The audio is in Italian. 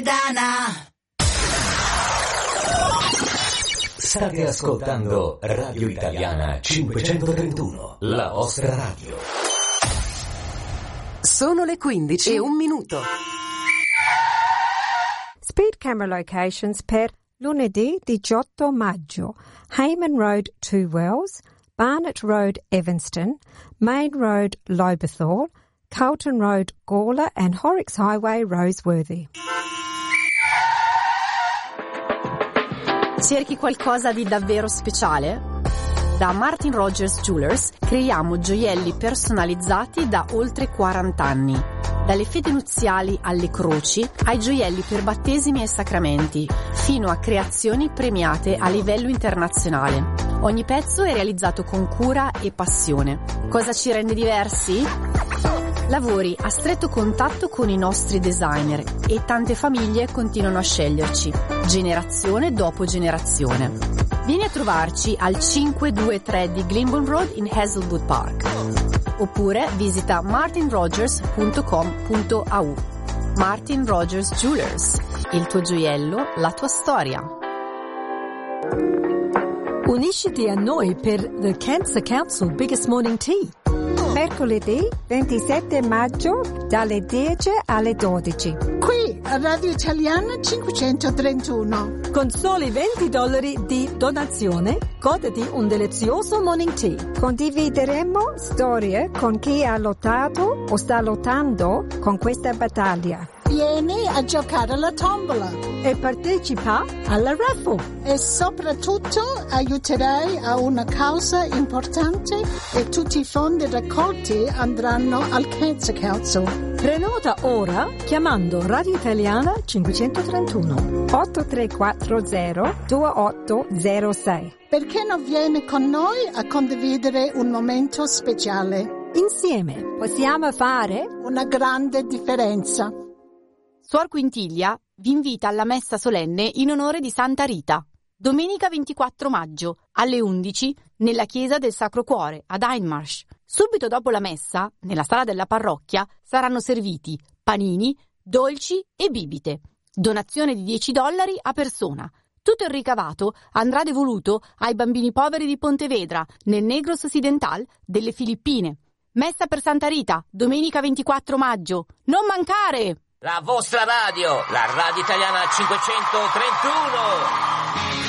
Loredana. State ascoltando Radio Italiana 531, la vostra radio. Sono le 15 e un minuto. Speed camera locations per lunedì 18 maggio. Hayman Road, Two Wells, Barnett Road, Evanston, Main Road, Lobethal, Carlton Road, Gawler and Horrocks Highway, Roseworthy. Cerchi qualcosa di davvero speciale? Da Martin Rogers Jewelers creiamo gioielli personalizzati da oltre 40 anni. Dalle fedi nuziali alle croci, ai gioielli per battesimi e sacramenti, fino a creazioni premiate a livello internazionale. Ogni pezzo è realizzato con cura e passione. Cosa ci rende diversi? Lavori a stretto contatto con i nostri designer e tante famiglie continuano a sceglierci, generazione dopo generazione. Vieni a trovarci al 523 di Glenbourne Road in Hazelwood Park. Oppure visita martinrogers.com.au. Martin Rogers Jewelers, il tuo gioiello, la tua storia. Unisciti a noi per The Cancer Council Biggest Morning Tea. Mercoledì 27 maggio dalle 10 alle 12. Qui a Radio Italiana 531. Con soli $20 di donazione, goditi un delizioso morning tea. Condivideremo storie con chi ha lottato o sta lottando con questa battaglia. Vieni a giocare alla tombola E partecipa alla raffle. e soprattutto aiuterai a una causa importante e tutti i fondi raccolti andranno al Cancer Council. Prenota ora chiamando Radio Italiana 531 8340 2806. Perché non vieni con noi a condividere un momento speciale? Insieme Possiamo fare Una grande differenza. Suor Quintiglia vi invita alla messa solenne in onore di Santa Rita, domenica 24 maggio, alle 11, nella chiesa del Sacro Cuore, ad Hindmarsh. Subito dopo la messa, nella sala della parrocchia, saranno serviti panini, dolci e bibite. Donazione di $10 a persona. Tutto il ricavato andrà devoluto ai bambini poveri di Pontevedra, nel Negros Occidental delle Filippine. Messa per Santa Rita, domenica 24 maggio. Non mancare! La vostra radio, la Radio Italiana 531.